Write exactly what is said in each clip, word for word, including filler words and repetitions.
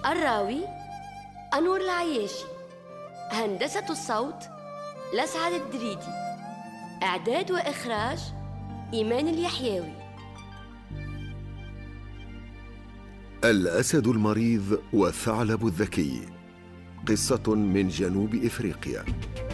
الراوي أنور العياشي، هندسة الصوت لسعد الدريدي، إعداد وإخراج إيمان اليحيوي. الأسد المريض والثعلب الذكي، قصة من جنوب إفريقيا.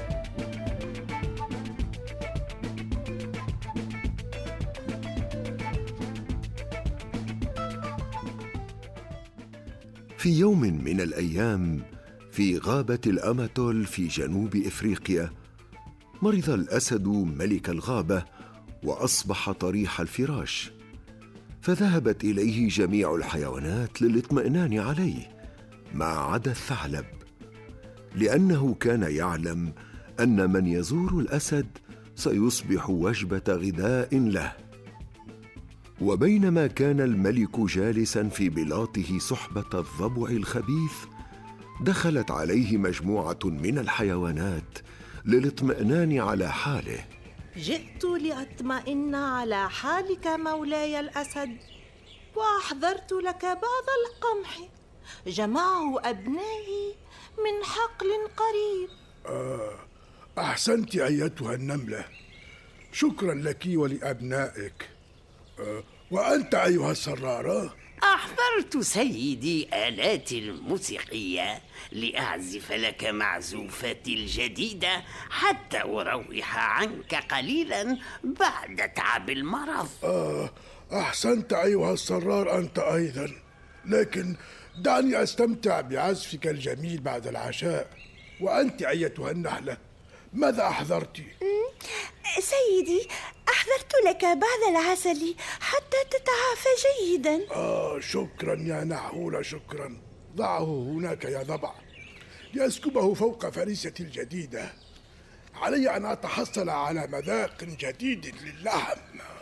في يوم من الأيام في غابة الأماتول في جنوب إفريقيا، مرض الأسد ملك الغابة وأصبح طريح الفراش، فذهبت إليه جميع الحيوانات للاطمئنان عليه ما عدا الثعلب، لأنه كان يعلم أن من يزور الأسد سيصبح وجبة غذاء له. وبينما كان الملك جالسا في بلاطه صحبة الضبع الخبيث، دخلت عليه مجموعة من الحيوانات للاطمئنان على حاله. جئت لأطمئن على حالك مولاي الأسد، وأحضرت لك بعض القمح جمعه أبنائي من حقل قريب. آه أحسنت أيتها النملة، شكرا لك ولأبنائك. آه وأنت أيها السرارة؟ أحضرت سيدي آلاتي الموسيقية لأعزف لك معزوفتي الجديدة حتى أروح عنك قليلا بعد تعب المرض. آه أحسنت أيها السرار أنت أيضا، لكن دعني أستمتع بعزفك الجميل بعد العشاء. وأنت أيتها النحلة، ماذا أحضرت؟ سيدي، أحضرت لك بعض العسل حتى تتعافى جيدا. آه شكرا يا نحولة، شكرا. ضعه هناك يا ضبع لأسكبه فوق فريستي الجديدة. علي أن أتحصل على مذاق جديد للحم.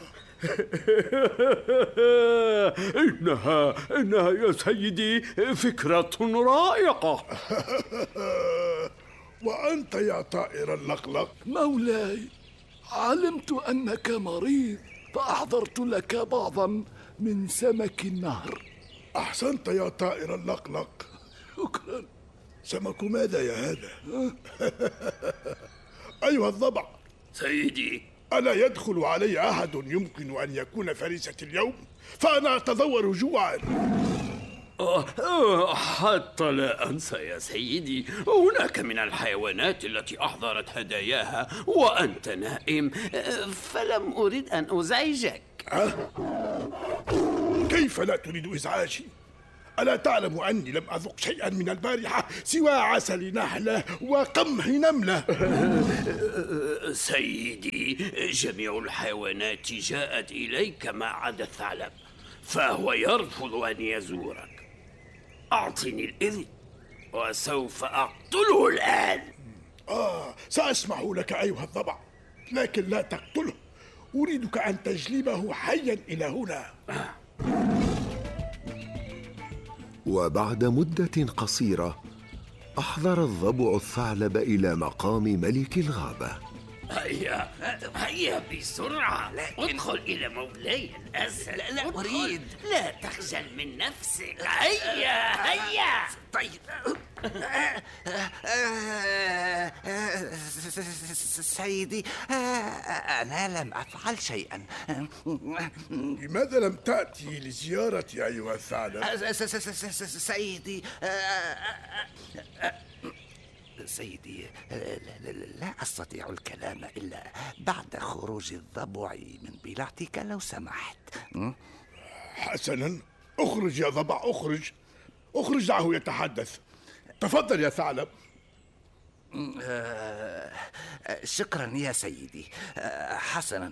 إنها إنها يا سيدي فكرة رائعة. وأنت يا طائر اللقلق؟ مولاي، علمت أنك مريض فأحضرت لك بعضا من سمك النهر. أحسنت يا طائر اللقلق. شكرا. سمك ماذا يا هذا؟ أيها الضبع. سيدي، ألا يدخل علي أحد يمكن أن يكون فريسة اليوم؟ فأنا أتذور جوعا. آه حتى لا أنسى يا سيدي، هناك من الحيوانات التي أحضرت هداياها وأنت نائم، فلم أرد أن أزعجك. أه؟ كيف لا تريد إزعاجي؟ ألا تعلم أني لم أذق شيئا من البارحة سوى عسل نحلة وقمح نملة؟ سيدي، جميع الحيوانات جاءت إليك ما عدا الثعلب، فهو يرفض أن يزورك. أعطني الإذن وسوف أقتله الآن. آه سأسمح لك أيها الضبع، لكن لا تقتله، أريدك أن تجلبه حيا إلى هنا. وبعد مدة قصيرة أحضر الضبع الثعلب إلى مقام ملك الغابة. هيا هيا بسرعة، ادخل إلى مولاي الأسد. لا, لا أريد. لا تخجل من نفسك. هيا هيا. طيب. سيدي، أنا لم أفعل شيئا. لماذا لم تأتي لزيارتي أيها الثعلب؟ سيدي سيدي لا أستطيع الكلام إلا بعد خروج الضبع من بلعتك لو سمحت. حسنا، اخرج يا ضبع، اخرج اخرج، دعه يتحدث. تفضل يا ثعلب. شكرا يا سيدي. حسنا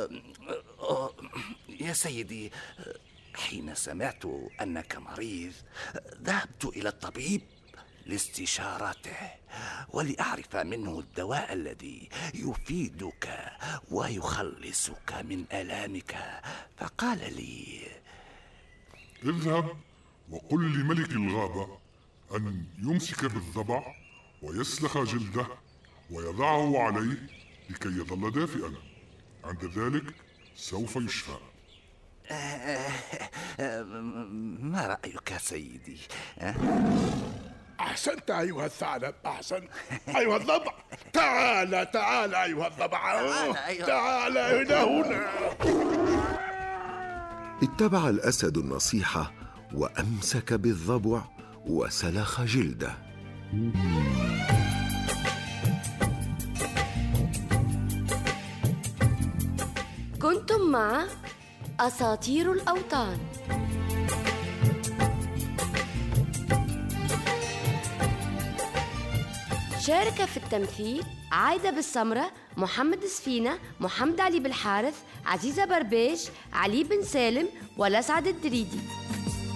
يا سيدي، حين سمعت أنك مريض ذهبت إلى الطبيب لاستشارته ولأعرف منه الدواء الذي يفيدك ويخلصك من آلامك، فقال لي: اذهب وقل لملك الغابة أن يمسك بالضبع ويسلخ جلده ويضعه عليه لكي يظل دافئا، عند ذلك سوف يشفى. ما رأيك سيدي؟ أحسنت أيها الثعلب، أحسنت. أيها الضبع، تعال تعال أيها الضبع، تعال هنا هنا. اتبع الأسد النصيحة وأمسك بالضبع وسلخ جلده. كنتم مع أساطير الأوطان. شارك في التمثيل عايدة بالسمرة، محمد سفينة، محمد علي بالحارث، عزيزة برباش، علي بن سالم، ولسعد الدريدي.